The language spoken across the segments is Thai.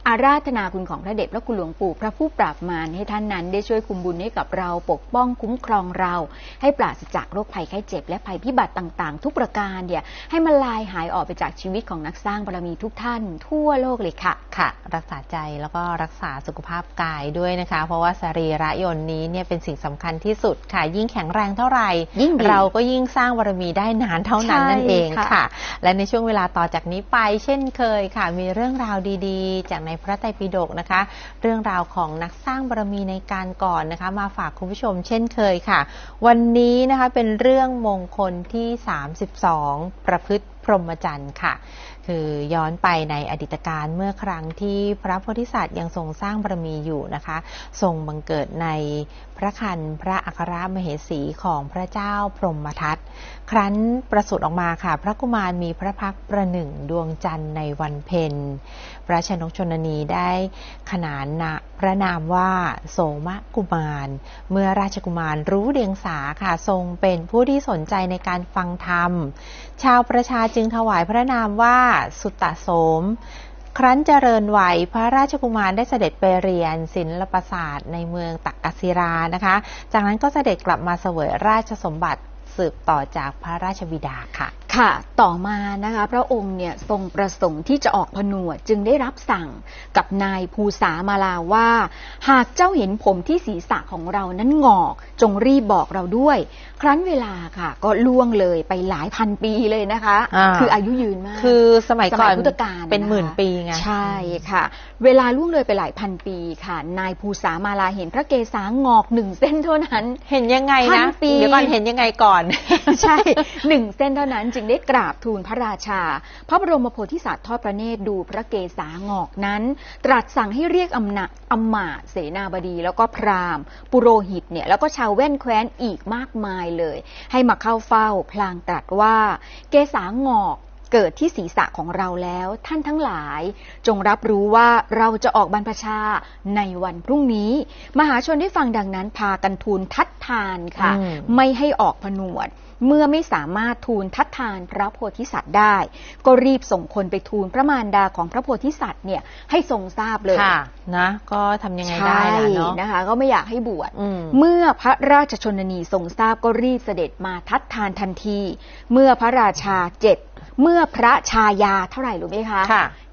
อาราธนาคุณของพระเดชพระคุณหลวงปู่พระผู้ปราบมารให้ท่านนั้นได้ช่วยคุมบุญให้กับเราปกป้องคุ้มครองเราให้ปราศจากโรคภัยไข้เจ็บและภัยพิบัติต่างๆทุกประการเนี่ยให้มันลายหายออกไปจากชีวิตของนักสร้างบารมีทุกท่านทั่วโลกเลยค่ะค่ะรักษาใจแล้วก็รักษาสุขภาพกายด้วยนะคะเพราะว่าสรีระยนต์นี้เนี่ยเป็นสิ่งสำคัญที่สุดค่ะยิ่งแข็งแรงเท่าไหร่เราก็ยิ่งสร้างบารมีได้นานเท่านั้นนั่นเองค่ะและในช่วงเวลาต่อจากนี้ไปเช่นเคยค่ะมีเรื่องราวดีๆจากในพระไตรปิฎกนะคะเรื่องราวของนักสร้างบารมีในการก่อนนะคะมาฝากคุณผู้ชมเช่นเคยค่ะวันนี้นะคะเป็นเรื่องมงคลที่32ประพฤติพรหมจรรย์ค่ะคือย้อนไปในอดีตการเมื่อครั้งที่พระโพธิสัตว์ยังทรงสร้างบารมีอยู่นะคะทรงบังเกิดในพระครรภ์พระอัครมเหสีของพระเจ้าพรหมทัตครั้นประสูติออกมาค่ะพระกุมารมีพระพักตร์ประหนึ่งดวงจันทร์ในวันเพ็ญพระชนกชนนีได้ขนานพระนามว่าโสมกุมารเมื่อราชกุมารรู้เดียงสาค่ะทรงเป็นผู้ที่สนใจในการฟังธรรมชาวประชาจึงถวายพระนามว่าสุตตโสมครั้นเจริญวัยพระราชกุมารได้เสด็จไปเรียนศิลปศาสตร์ในเมืองตักกศิรานะคะจากนั้นก็เสด็จกลับมาเสวยราชสมบัติสืบต่อจากพระราชบิดาค่ะค่ะต่อมานะคะพระองค์เนี่ยทรงประสงค์ที่จะออกผนวดจึงได้รับสั่งกับนายภูษามาลาว่าหากเจ้าเห็นผมที่ศีรษะของเรานั้นงอกจงรีบบอกเราด้วยครั้นเวลาค่ะก็ล่วงเลยไปหลายพันปีเลยนะคะคืออายุยืนมากคือสมัยก่อนพุทธกาลเป็นหมื่นปีไงใช่ค่ะเวลาล่วงเลยไปหลายพันปีค่ะนายภูษามาลาเห็นพระเกศางอก1 เส้นเท่านั้นเห็นยังไงนะเดี๋ยวก่อนเห็นยังไงก่อนใช่1 เส้นเท่านั้นจึงได้กราบทูลพระราชาพระบรมโพธิสัตว์ทอดพระเนตรดูพระเกศางอกนั้นตรัสสั่งให้เรียกอำมาตย์เสนาบดีแล้วก็พราหมณ์ปุโรหิตเนี่ยแล้วก็ชาวแว่นแคว้นอีกมากมายเลยให้มาเข้าเฝ้าพลางตรัสว่าเกศางอกเกิดที่ศีรษะของเราแล้วท่านทั้งหลายจงรับรู้ว่าเราจะออกบรรพชาในวันพรุ่งนี้มหาชนได้ฟังดังนั้นพากันทูลทัดทานค่ะไม่ให้ออกผนวดเมื่อไม่สามารถทูลทัดทานพระโพธิสัตว์ได้ก็รีบส่งคนไปทูลพระมารดาของพระโพธิสัตว์เนี่ยให้ทรงทราบเลยนะก็ทำยังไงได้ล่ะเนาะนะคะก็ไม่อยากให้บวชเมื่อพระราชชนนีทรงทราบก็รีบเสด็จมาทัดทานทันทีเมื่อพระราชาเมื่อพระชายาเท่าไหร่รู้ไหมคะ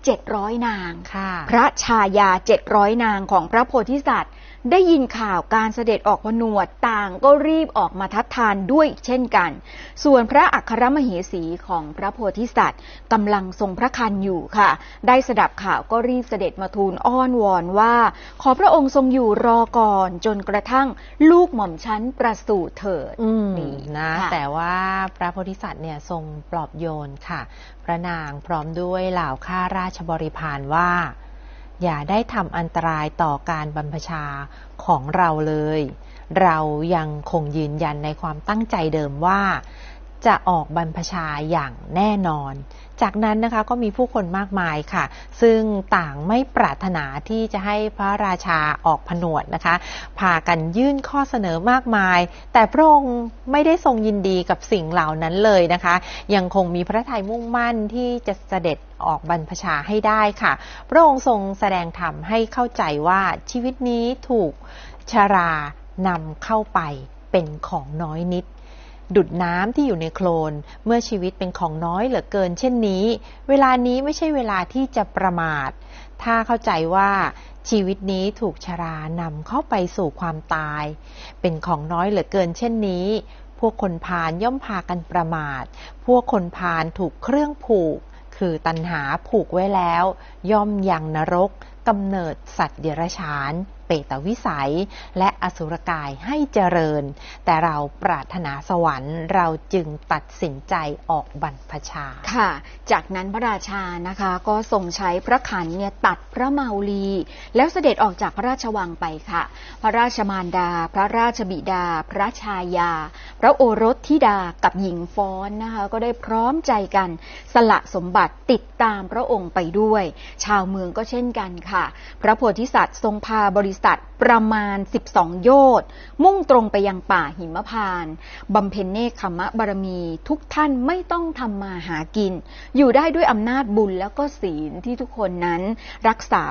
700 นางพระชายา700 นางของพระโพธิสัตว์ได้ยินข่าวการเสด็จออกผนวดต่างก็รีบออกมาทัดทานด้วยเช่นกันส่วนพระอัครมเหสีของพระโพธิสัตว์กำลังทรงพระครรภ์อยู่ค่ะได้สดับข่าวก็รีบเสด็จมาทูลอ้อนวอนว่าขอพระองค์ทรงอยู่รอก่อนจนกระทั่งลูกหม่อมชั้นประสูติเถิดนี่นะแต่ว่าพระโพธิสัตว์เนี่ยทรงปลอบโยนค่ะพระนางพร้อมด้วยเหล่าข้าราชบริพารว่าอย่าได้ทำอันตรายต่อการบรรพชาของเราเลยเรายังคงยืนยันในความตั้งใจเดิมว่าจะออกบรรพชาอย่างแน่นอนจากนั้นนะคะก็มีผู้คนมากมายค่ะซึ่งต่างไม่ปรารถนาที่จะให้พระราชาออกผนวดนะคะพากันยื่นข้อเสนอมากมายแต่พระองค์ไม่ได้ทรงยินดีกับสิ่งเหล่านั้นเลยนะคะยังคงมีพระทัยมุ่งมั่นที่จะเสด็จออกบรรพชาให้ได้ค่ะพระองค์ทรงแสดงธรรมให้เข้าใจว่าชีวิตนี้ถูกชรานำเข้าไปเป็นของน้อยนิดดุจน้ำที่อยู่ในโคลนเมื่อชีวิตเป็นของน้อยเหลือเกินเช่นนี้เวลานี้ไม่ใช่เวลาที่จะประมาทถ้าเข้าใจว่าชีวิตนี้ถูกชรานำเข้าไปสู่ความตายเป็นของน้อยเหลือเกินเช่นนี้พวกคนพาลย่อมพากันประมาทพวกคนพาลถูกเครื่องผูกคือตัณหาผูกไว้แล้วย่อมยังนรกกำเนิดสัตว์เดรัจฉานเปตวิสัยและอสุรกายให้เจริญแต่เราปรารถนาสวรรค์เราจึงตัดสินใจออกบรรพชาค่ะจากนั้นพระราชานะคะก็ทรงใช้พระขันเนี่ยตัดพระเมาลีแล้วเสด็จออกจากพระราชวังไปค่ะพระราชมารดาพระราชบิดาพระชายาพระโอรสธิดากับหญิงฟ้อนนะคะก็ได้พร้อมใจกันสละสมบัติติดตามพระองค์ไปด้วยชาวเมืองก็เช่นกันค่ะพระโพธิสัตว์ทรงพาบริษัทประมาณ12 โยชน์มุ่งตรงไปยังป่าหิมพานต์บำเพ็ญเนกขัมมะบารมีทุกท่านไม่ต้องทำมาหากินอยู่ได้ด้วยอำนาจบุญแล้วก็ศีลที่ทุกคนนั้นรักษา